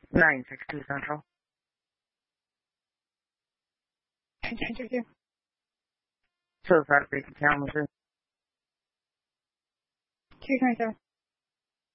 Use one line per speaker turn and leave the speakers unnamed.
962 Central.
222.
So sorry for your Kalamazoo.
227.